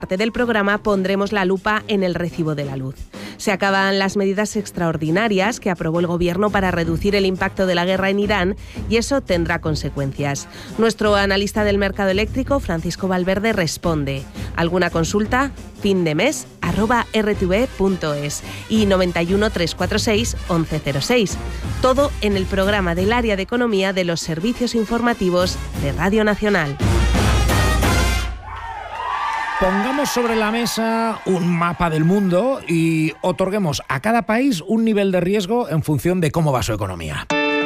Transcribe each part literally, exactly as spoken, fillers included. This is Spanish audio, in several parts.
Parte del programa pondremos la lupa en el recibo de la luz. Se acaban las medidas extraordinarias que aprobó el Gobierno para reducir el impacto de la guerra en Irán y eso tendrá consecuencias. Nuestro analista del mercado eléctrico, Francisco Valverde, responde. ¿Alguna consulta? fin de mes arroba r t v punto es y noventa y uno, trescientos cuarenta y seis, once cero seis. Todo en el programa del área de economía de los servicios informativos de Radio Nacional. Pongamos sobre la mesa un mapa del mundo y otorguemos a cada país un nivel de riesgo en función de cómo va su economía.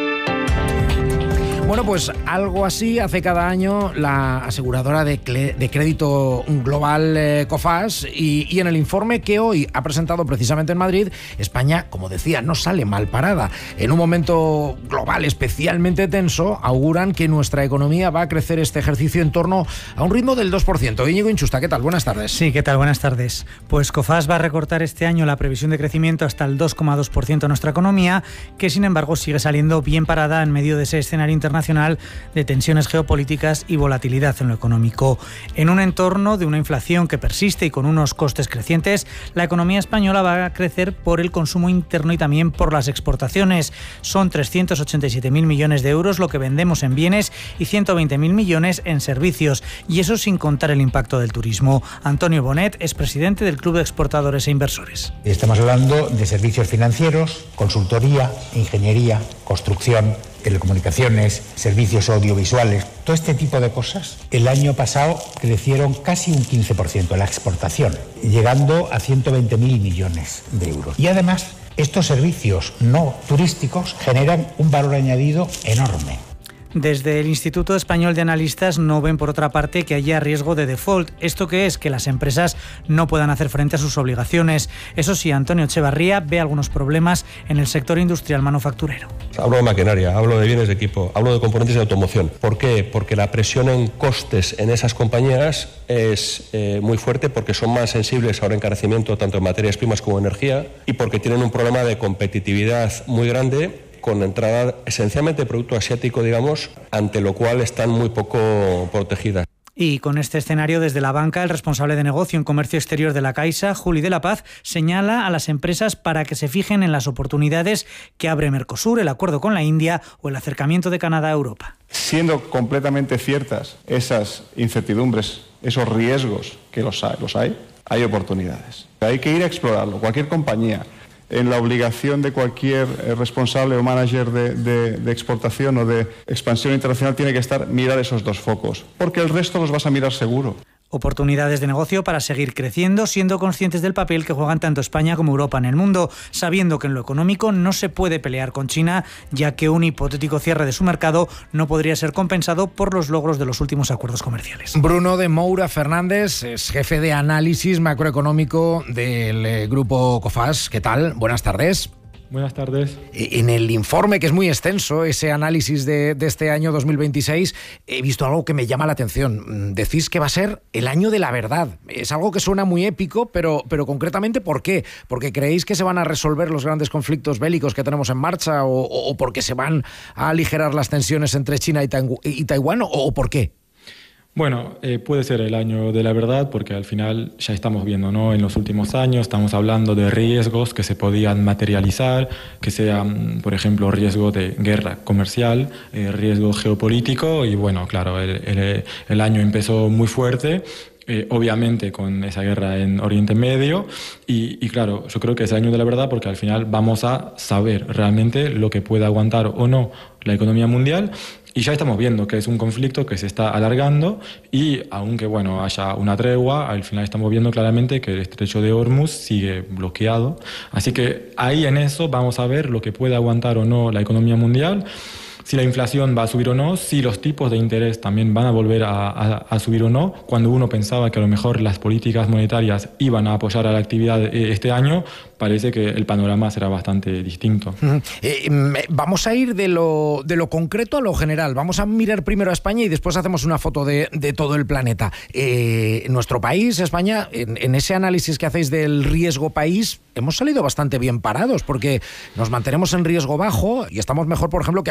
Bueno, pues algo así hace cada año la aseguradora de, cle- de crédito global eh, Coface y, y en el informe que hoy ha presentado precisamente en Madrid, España, como decía, no sale mal parada. En un momento global especialmente tenso, auguran que nuestra economía va a crecer este ejercicio en torno a un ritmo del dos por ciento. Íñigo Inchusta, ¿qué tal? Buenas tardes. Sí, ¿qué tal? Buenas tardes. Pues Coface va a recortar este año la previsión de crecimiento hasta el dos coma dos por ciento de nuestra economía, que sin embargo sigue saliendo bien parada en medio de ese escenario internacional nacional de tensiones geopolíticas y volatilidad en lo económico. En un entorno de una inflación que persiste y con unos costes crecientes, la economía española va a crecer por el consumo interno y también por las exportaciones. Son trescientos ochenta y siete mil millones de euros lo que vendemos en bienes y ciento veinte mil millones en servicios, y eso sin contar el impacto del turismo. Antonio Bonet es presidente del Club de Exportadores e Inversores. Estamos hablando de servicios financieros, consultoría, ingeniería, construcción, telecomunicaciones, servicios audiovisuales, todo este tipo de cosas. El año pasado crecieron casi un quince por ciento la exportación, llegando a ciento veinte mil millones de euros. Y además, estos servicios no turísticos generan un valor añadido enorme. Desde el Instituto Español de Analistas no ven, por otra parte, que haya riesgo de default. ¿Esto qué es? Que las empresas no puedan hacer frente a sus obligaciones. Eso sí, Antonio Echevarría ve algunos problemas en el sector industrial manufacturero. Hablo de maquinaria, hablo de bienes de equipo, hablo de componentes de automoción. ¿Por qué? Porque la presión en costes en esas compañías es eh, muy fuerte, porque son más sensibles a un encarecimiento tanto en materias primas como en energía, y porque tienen un problema de competitividad muy grande, con entrada esencialmente de producto asiático, digamos, ante lo cual están muy poco protegidas. Y con este escenario, desde la banca, el responsable de negocio en comercio exterior de la Caixa, Juli de la Paz, señala a las empresas para que se fijen en las oportunidades que abre Mercosur, el acuerdo con la India o el acercamiento de Canadá a Europa. Siendo completamente ciertas esas incertidumbres, esos riesgos que los hay, los hay, hay oportunidades. Hay que ir a explorarlo. Cualquier compañía, en la obligación de cualquier responsable o manager de, de, de exportación o de expansión internacional tiene que estar mirar esos dos focos, porque el resto los vas a mirar seguro. Oportunidades de negocio para seguir creciendo, siendo conscientes del papel que juegan tanto España como Europa en el mundo, sabiendo que en lo económico no se puede pelear con China, ya que un hipotético cierre de su mercado no podría ser compensado por los logros de los últimos acuerdos comerciales. Bruno de Moura Fernández es jefe de análisis macroeconómico del eh, grupo Coface. ¿Qué tal? Buenas tardes. Buenas tardes. En el informe, que es muy extenso, ese análisis de, de este año dos mil veintiséis, he visto algo que me llama la atención. Decís que va a ser el año de la verdad. Es algo que suena muy épico, pero, pero concretamente, ¿por qué? ¿Porque creéis que se van a resolver los grandes conflictos bélicos que tenemos en marcha o, o porque se van a aligerar las tensiones entre China y, Taiw- y Taiwán o, o por qué? Bueno, eh, puede ser el año de la verdad porque al final ya estamos viendo, ¿no? En los últimos años estamos hablando de riesgos que se podían materializar, que sean, por ejemplo, riesgo de guerra comercial, eh, riesgo geopolítico y bueno, claro, el, el, el año empezó muy fuerte. Eh, obviamente con esa guerra en Oriente Medio y, y claro, yo creo que es el año de la verdad porque al final vamos a saber realmente lo que puede aguantar o no la economía mundial. Y ya estamos viendo que es un conflicto que se está alargando y aunque bueno haya una tregua, al final estamos viendo claramente que el estrecho de Hormuz sigue bloqueado. Así que ahí en eso vamos a ver lo que puede aguantar o no la economía mundial, si la inflación va a subir o no, si los tipos de interés también van a volver a, a, a subir o no. Cuando uno pensaba que a lo mejor las políticas monetarias iban a apoyar a la actividad este año, parece que el panorama será bastante distinto. Uh-huh. Eh, vamos a ir de lo, de lo concreto a lo general. Vamos a mirar primero a España y después hacemos una foto de, de todo el planeta. Eh, nuestro país, España, en, en ese análisis que hacéis del riesgo país, hemos salido bastante bien parados porque nos mantenemos en riesgo bajo y estamos mejor, por ejemplo, que Alemania,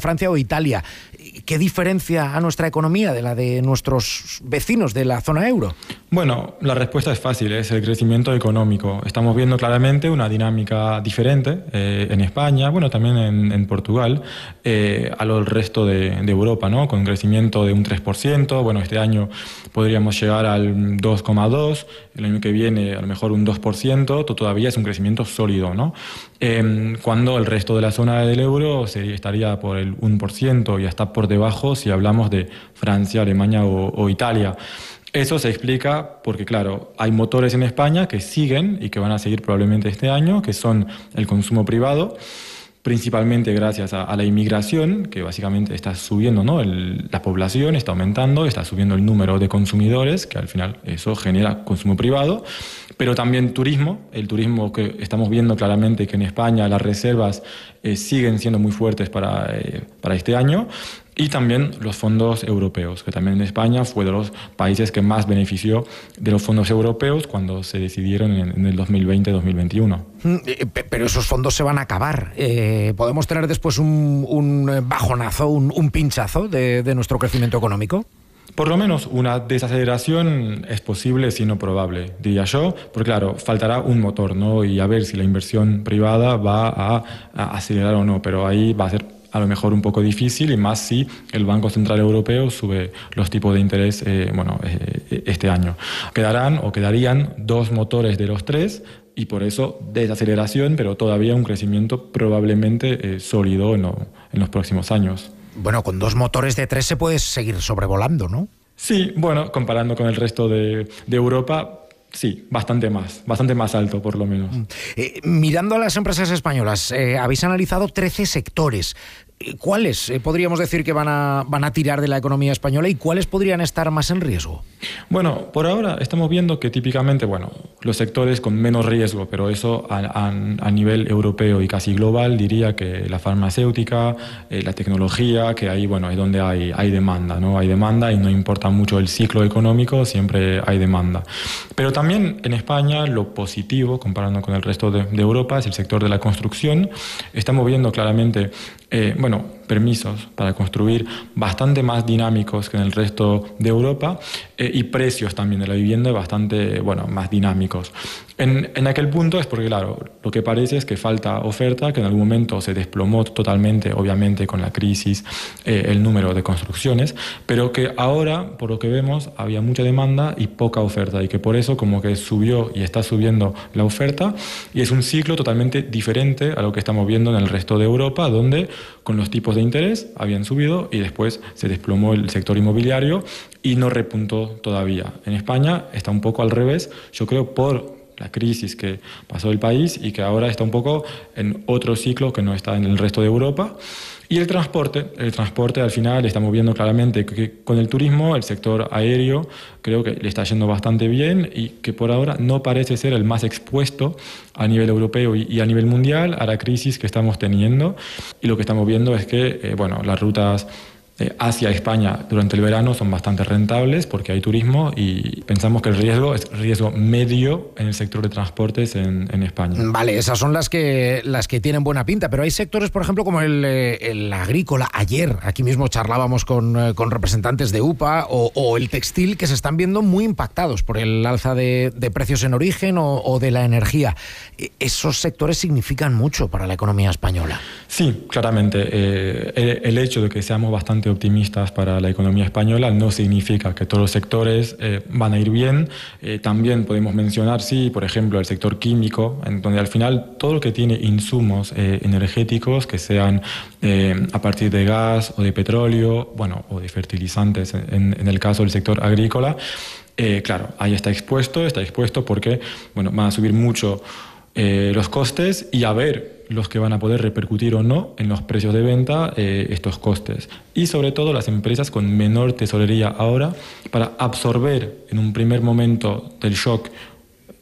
Francia o Italia. ¿Qué diferencia a nuestra economía de la de nuestros vecinos de la zona euro? Bueno, la respuesta es fácil, es el crecimiento económico. Estamos viendo claramente una dinámica diferente eh, en España, bueno, también en, en Portugal, eh, a lo del resto de, de Europa, ¿no? Con un crecimiento de un tres por ciento, bueno, este año podríamos llegar al dos coma dos por ciento, el año que viene a lo mejor un dos por ciento, todavía es un crecimiento sólido, ¿no? Eh, cuando el resto de la zona del euro se, estaría por el uno por ciento y hasta por debajo si hablamos de Francia, Alemania o, o Italia. Eso se explica porque, claro, hay motores en España que siguen y que van a seguir probablemente este año, que son el consumo privado, principalmente gracias a, a la inmigración, que básicamente está subiendo, ¿no? El, la población está aumentando, está subiendo el número de consumidores, que al final eso genera consumo privado, pero también turismo, el turismo que estamos viendo claramente que en España las reservas eh, siguen siendo muy fuertes para, eh, para este año, y también los fondos europeos, que también en España fue de los países que más benefició de los fondos europeos cuando se decidieron en, en el dos mil veinte dos mil veintiuno. Pero esos fondos se van a acabar. Eh, ¿Podemos tener después un, un bajonazo, un, un pinchazo de, de nuestro crecimiento económico? Por lo menos una desaceleración es posible, si no probable, diría yo, porque claro, faltará un motor, ¿no? Y a ver si la inversión privada va a, a acelerar o no, pero ahí va a ser a lo mejor un poco difícil, y más si el Banco Central Europeo sube los tipos de interés eh, bueno, eh, este año. Quedarán o quedarían dos motores de los tres, y por eso desaceleración, pero todavía un crecimiento probablemente eh, sólido en, lo, en los próximos años. Bueno, con dos motores de tres se puede seguir sobrevolando, ¿no? Sí, bueno, comparando con el resto de, de Europa, sí, bastante más, bastante más alto por lo menos. Eh, mirando a las empresas españolas, eh, habéis analizado trece sectores. ¿Cuáles eh, podríamos decir que van a, van a tirar de la economía española y cuáles podrían estar más en riesgo? Bueno, por ahora estamos viendo que típicamente, bueno, los sectores con menos riesgo, pero eso a, a, a nivel europeo y casi global, diría que la farmacéutica, eh, la tecnología, que ahí, bueno, es donde hay, hay demanda, ¿no? Hay demanda y no importa mucho el ciclo económico, siempre hay demanda. Pero también en España lo positivo, comparando con el resto de, de Europa, es el sector de la construcción. Estamos viendo claramente, eh, bueno, permisos para construir bastante más dinámicos que en el resto de Europa, eh, y precios también de la vivienda bastante, bueno, más dinámicos. En, en aquel punto es porque, claro, lo que parece es que falta oferta, que en algún momento se desplomó totalmente, obviamente con la crisis, eh, el número de construcciones, pero que ahora, por lo que vemos, había mucha demanda y poca oferta, y que por eso como que subió y está subiendo la oferta, y es un ciclo totalmente diferente a lo que estamos viendo en el resto de Europa, donde con los tipos de interés habían subido y después se desplomó el sector inmobiliario y no repuntó todavía. En España está un poco al revés, yo creo, por la crisis que pasó el país y que ahora está un poco en otro ciclo que no está en el resto de Europa. Y el transporte, el transporte al final estamos viendo claramente que con el turismo, el sector aéreo, creo que le está yendo bastante bien y que por ahora no parece ser el más expuesto a nivel europeo y, y a nivel mundial a la crisis que estamos teniendo. Y lo que estamos viendo es que, eh, bueno, las rutas Eh, hacia España durante el verano son bastante rentables porque hay turismo, y pensamos que el riesgo es riesgo medio en el sector de transportes en, en España. Vale, esas son las que las que tienen buena pinta, pero hay sectores, por ejemplo, como el, el agrícola. Ayer aquí mismo charlábamos con, con representantes de U P A, o, o el textil, que se están viendo muy impactados por el alza de, de precios en origen o, o de la energía. Esos sectores significan mucho para la economía española. Sí, claramente. Eh, el, el hecho de que seamos bastante optimistas para la economía española no significa que todos los sectores eh, van a ir bien. Eh, también podemos mencionar, sí, por ejemplo, el sector químico, en donde al final todo lo que tiene insumos eh, energéticos, que sean eh, a partir de gas o de petróleo, bueno, o de fertilizantes, en, en el caso del sector agrícola, eh, claro, ahí está expuesto, está expuesto porque, bueno, van a subir mucho Eh, los costes, y a ver los que van a poder repercutir o no en los precios de venta eh, estos costes. Y sobre todo las empresas con menor tesorería ahora, para absorber en un primer momento del shock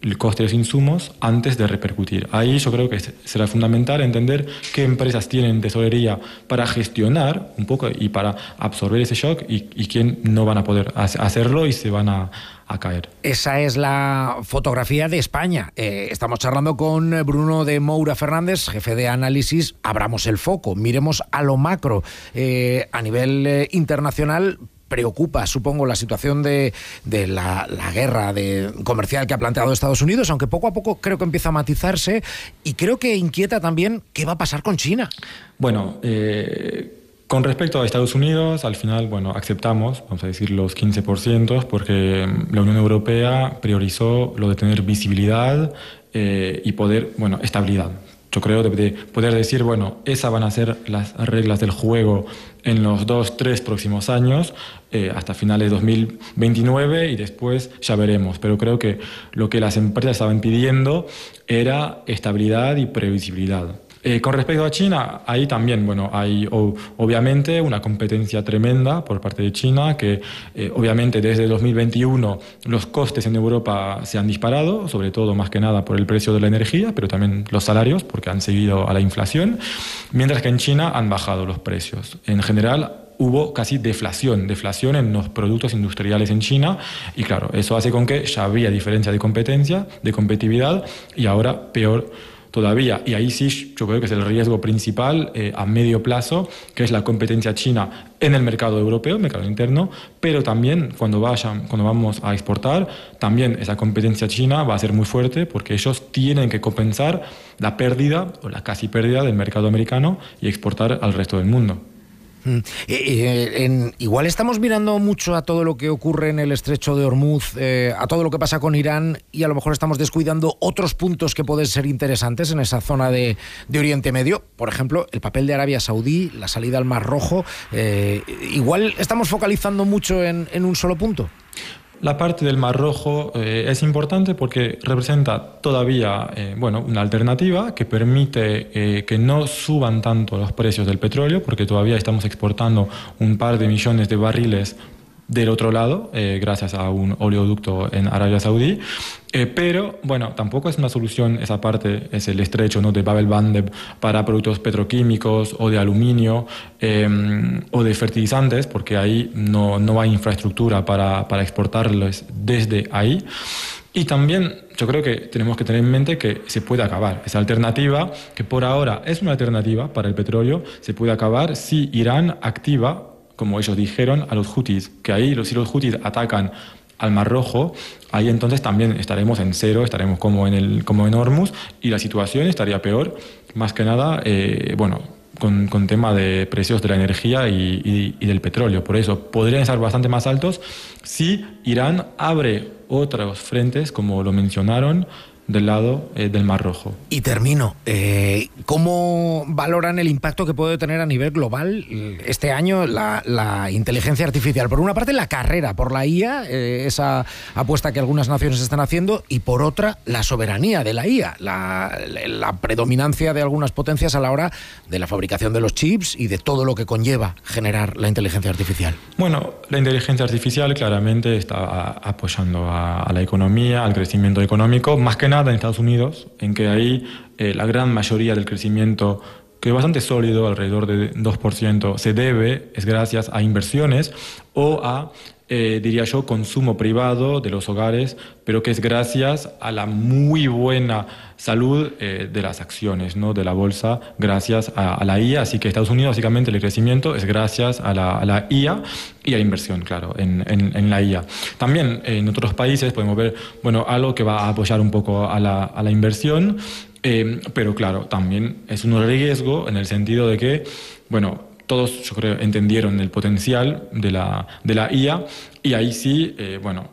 el coste de los insumos antes de repercutir. Ahí yo creo que será fundamental entender qué empresas tienen tesorería para gestionar un poco y para absorber ese shock y, y quién no van a poder hacerlo y se van a, a caer. Esa es la fotografía de España. Eh, estamos charlando con Bruno de Moura Fernández, jefe de análisis. Abramos el foco, miremos a lo macro. Eh, a nivel eh, internacional, preocupa, supongo, la situación de, de la, la guerra de, comercial que ha planteado Estados Unidos, aunque poco a poco creo que empieza a matizarse, y creo que inquieta también qué va a pasar con China. Bueno, eh, con respecto a Estados Unidos, al final, bueno, aceptamos, vamos a decir, los quince por ciento, porque la Unión Europea priorizó lo de tener visibilidad eh, y poder, bueno, estabilidad. Yo creo de, de poder decir, bueno, esas van a ser las reglas del juego en los dos, tres próximos años, eh, hasta finales de dos mil veintinueve, y después ya veremos. Pero creo que lo que las empresas estaban pidiendo era estabilidad y previsibilidad. Eh, con respecto a China, ahí también, bueno, hay o, obviamente una competencia tremenda por parte de China, que eh, obviamente desde dos mil veintiuno los costes en Europa se han disparado, sobre todo más que nada por el precio de la energía, pero también los salarios, porque han seguido a la inflación, mientras que en China han bajado los precios. En general, hubo casi deflación, deflación en los productos industriales en China, y claro, eso hace con que ya había diferencia de competencia, de competitividad, y ahora peor todavía. Y ahí sí yo creo que es el riesgo principal eh, a medio plazo, que es la competencia china en el mercado europeo, mercado interno, pero también cuando, vayan, cuando vamos a exportar, también esa competencia china va a ser muy fuerte, porque ellos tienen que compensar la pérdida o la casi pérdida del mercado americano y exportar al resto del mundo. Mm. Eh, eh, en, igual estamos mirando mucho a todo lo que ocurre en el estrecho de Hormuz, eh, a todo lo que pasa con Irán, y a lo mejor estamos descuidando otros puntos que pueden ser interesantes en esa zona de, de Oriente Medio. Por ejemplo, el papel de Arabia Saudí, la salida al Mar Rojo. Eh, igual estamos focalizando mucho en, en un solo punto. La parte del Mar Rojo eh, es importante porque representa todavía eh, bueno, una alternativa que permite eh, que no suban tanto los precios del petróleo, porque todavía estamos exportando un par de millones de barriles del otro lado, eh, gracias a un oleoducto en Arabia Saudí. Eh, pero, bueno, tampoco es una solución esa parte, es el estrecho, ¿no?, de Bab el-Mandeb para productos petroquímicos o de aluminio eh, o de fertilizantes, porque ahí no, no hay infraestructura para, para exportarlos desde ahí. Y también yo creo que tenemos que tener en mente que se puede acabar esa alternativa, que por ahora es una alternativa para el petróleo, se puede acabar si Irán activa, como ellos dijeron, a los Houthis, que ahí si los Houthis atacan al Mar Rojo, ahí entonces también estaremos en cero, estaremos como en, el, como en Hormuz, y la situación estaría peor, más que nada, eh, bueno, con, con tema de precios de la energía y, y, y del petróleo. Por eso podrían estar bastante más altos si Irán abre otros frentes, como lo mencionaron, del lado eh, del Mar Rojo. Y termino. Eh, ¿Cómo valoran el impacto que puede tener a nivel global este año la, la inteligencia artificial? Por una parte, la carrera por la I A, eh, esa apuesta que algunas naciones están haciendo, y por otra, la soberanía de la I A, la, la predominancia de algunas potencias a la hora de la fabricación de los chips y de todo lo que conlleva generar la inteligencia artificial. Bueno, la inteligencia artificial claramente está apoyando a, a la economía, al crecimiento económico, más que nada en Estados Unidos, en que ahí eh, la gran mayoría del crecimiento, que es bastante sólido, alrededor de dos por ciento, se debe, es gracias a inversiones o a, eh, diría yo, consumo privado de los hogares, pero que es gracias a la muy buena salud eh, de las acciones, ¿no?, de la bolsa, gracias a, a la I A. Así que Estados Unidos, básicamente, el crecimiento es gracias a la, a la I A y a la inversión, claro, en, en, en la I A. También en otros países podemos ver, bueno, algo que va a apoyar un poco a la, a la inversión, eh, pero claro, también es un riesgo en el sentido de que, bueno, todos, yo creo, entendieron el potencial de la, de la I A, y ahí sí, eh, bueno,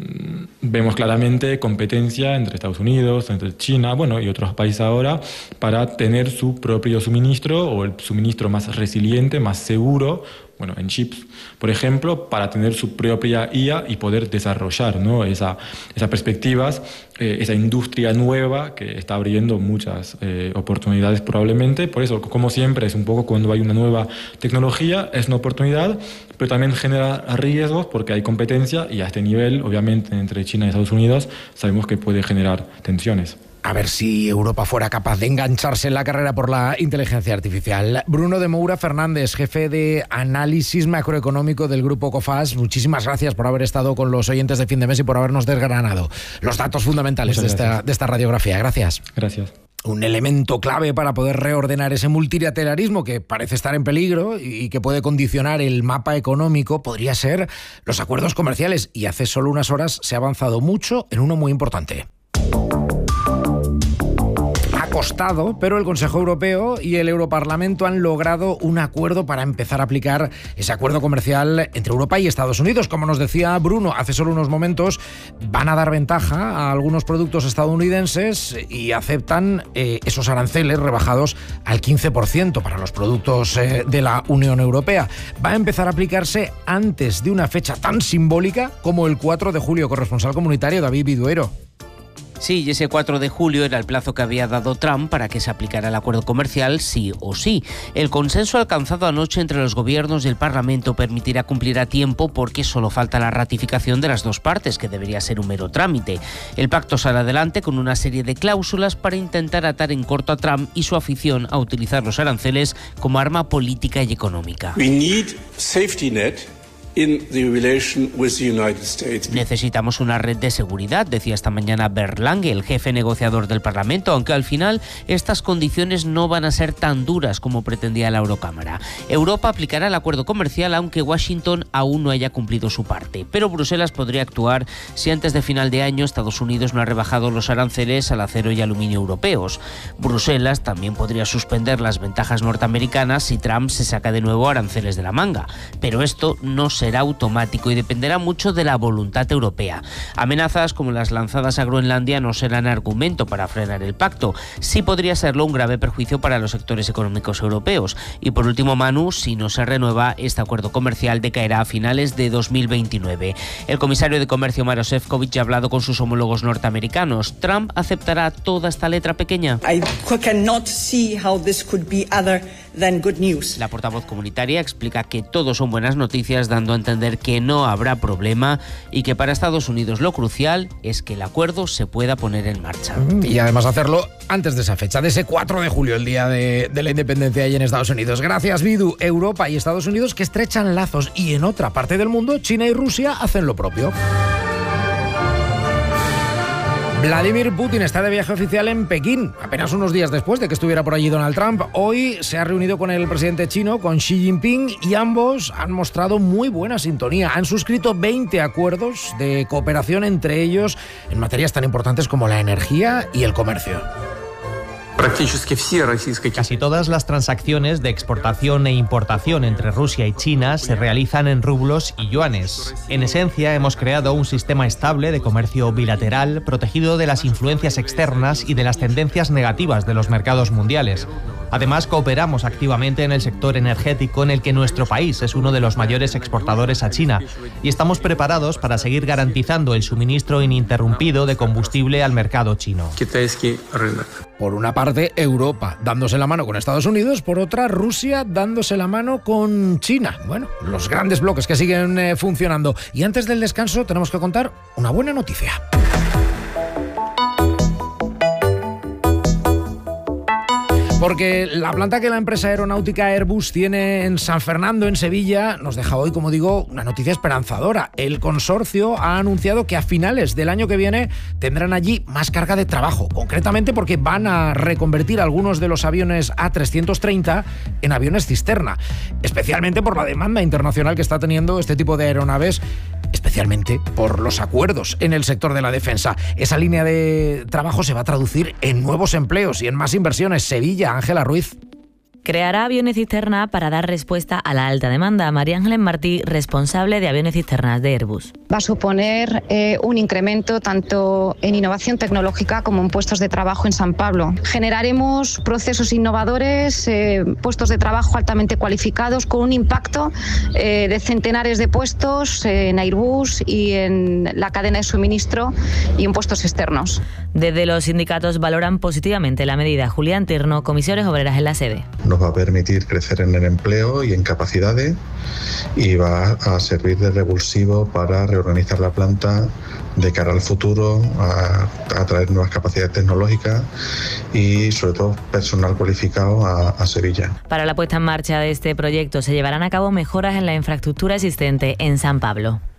vemos claramente competencia entre Estados Unidos, entre China, bueno, y otros países ahora, para tener su propio suministro, o el suministro más resiliente, más seguro, bueno, en chips, por ejemplo, para tener su propia I A y poder desarrollar, ¿no? esa, esas perspectivas, eh, esa industria nueva que está abriendo muchas eh, oportunidades probablemente. Por eso, como siempre, es un poco cuando hay una nueva tecnología, es una oportunidad, pero también genera riesgos porque hay competencia y a este nivel, obviamente, entre China y Estados Unidos, sabemos que puede generar tensiones. A ver si Europa fuera capaz de engancharse en la carrera por la inteligencia artificial. Bruno de Moura Fernández, jefe de análisis macroeconómico del Grupo Cofas, muchísimas gracias por haber estado con los oyentes de Fin de Mes y por habernos desgranado los datos fundamentales de esta, de esta radiografía. Gracias. Gracias. Un elemento clave para poder reordenar ese multilateralismo que parece estar en peligro y que puede condicionar el mapa económico podría ser los acuerdos comerciales. Y hace solo unas horas se ha avanzado mucho en uno muy importante. Costado, pero el Consejo Europeo y el Europarlamento han logrado un acuerdo para empezar a aplicar ese acuerdo comercial entre Europa y Estados Unidos. Como nos decía Bruno hace solo unos momentos, van a dar ventaja a algunos productos estadounidenses y aceptan eh, esos aranceles rebajados al quince por ciento para los productos eh, de la Unión Europea. Va a empezar a aplicarse antes de una fecha tan simbólica como el cuatro de julio. Corresponsal comunitario David Viduero. Sí, y ese cuatro de julio era el plazo que había dado Trump para que se aplicara el acuerdo comercial sí o sí. El consenso alcanzado anoche entre los gobiernos y el Parlamento permitirá cumplir a tiempo porque solo falta la ratificación de las dos partes, que debería ser un mero trámite. El pacto sale adelante con una serie de cláusulas para intentar atar en corto a Trump y su afición a utilizar los aranceles como arma política y económica. We need safety net. In the relation with the United States. Necesitamos una red de seguridad, decía esta mañana Bernd Lange, el jefe negociador del Parlamento, aunque al final estas condiciones no van a ser tan duras como pretendía la Eurocámara. Europa aplicará el acuerdo comercial aunque Washington aún no haya cumplido su parte, pero Bruselas podría actuar si antes de final de año Estados Unidos no ha rebajado los aranceles al acero y aluminio europeos. Bruselas también podría suspender las ventajas norteamericanas si Trump se saca de nuevo aranceles de la manga, pero esto no se será automático y dependerá mucho de la voluntad europea. Amenazas como las lanzadas a Groenlandia no serán argumento para frenar el pacto. Sí podría serlo un grave perjuicio para los sectores económicos europeos. Y por último, Manu, si no se renueva, este acuerdo comercial decaerá a finales de dos mil veintinueve. El comisario de Comercio, Maroš Šefčovič, ha hablado con sus homólogos norteamericanos. ¿Trump aceptará toda esta letra pequeña? I cannot see how this could be other than good news. La portavoz comunitaria explica que todo son buenas noticias, dando a entender que no habrá problema y que para Estados Unidos lo crucial es que el acuerdo se pueda poner en marcha. Y además hacerlo antes de esa fecha, de ese cuatro de julio, el día de, de la independencia allí en Estados Unidos. Gracias, Vidu. Europa y Estados Unidos que estrechan lazos y en otra parte del mundo, China y Rusia hacen lo propio. Vladimir Putin está de viaje oficial en Pekín, apenas unos días después de que estuviera por allí Donald Trump. Hoy se ha reunido con el presidente chino, con Xi Jinping, y ambos han mostrado muy buena sintonía. Han suscrito veinte acuerdos de cooperación entre ellos en materias tan importantes como la energía y el comercio. Casi todas las transacciones de exportación e importación entre Rusia y China se realizan en rublos y yuanes. En esencia, hemos creado un sistema estable de comercio bilateral, protegido de las influencias externas y de las tendencias negativas de los mercados mundiales. Además, cooperamos activamente en el sector energético, en el que nuestro país es uno de los mayores exportadores a China, y estamos preparados para seguir garantizando el suministro ininterrumpido de combustible al mercado chino. Por una parte, Europa dándose la mano con Estados Unidos, por otra, Rusia dándose la mano con China. Bueno, los grandes bloques que siguen eh, funcionando. Y antes del descanso tenemos que contar una buena noticia. Porque la planta que la empresa aeronáutica Airbus tiene en San Fernando, en Sevilla, nos deja hoy, como digo, una noticia esperanzadora. El consorcio ha anunciado que a finales del año que viene tendrán allí más carga de trabajo. Concretamente porque van a reconvertir algunos de los aviones A trescientos treinta en aviones cisterna. Especialmente por la demanda internacional que está teniendo este tipo de aeronaves, especialmente por los acuerdos en el sector de la defensa. Esa línea de trabajo se va a traducir en nuevos empleos y en más inversiones. Sevilla, Ángela Ruiz. Creará aviones cisterna para dar respuesta a la alta demanda. María Ángeles Martí, responsable de aviones cisternas de Airbus. Va a suponer eh, un incremento tanto en innovación tecnológica como en puestos de trabajo en San Pablo. Generaremos procesos innovadores, eh, puestos de trabajo altamente cualificados con un impacto eh, de centenares de puestos eh, en Airbus y en la cadena de suministro y en puestos externos. Desde los sindicatos valoran positivamente la medida. Julián Tirno, comisiones obreras en la sede. Nos va a permitir crecer en el empleo y en capacidades y va a servir de revulsivo para reorganizar la planta de cara al futuro, a, a traer nuevas capacidades tecnológicas y sobre todo personal cualificado a, a Sevilla. Para la puesta en marcha de este proyecto se llevarán a cabo mejoras en la infraestructura existente en San Pablo.